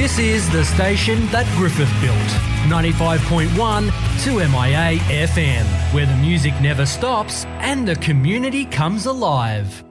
This is the station that Griffith built. 95.1 2MIA FM, where the music never stops and the community comes alive.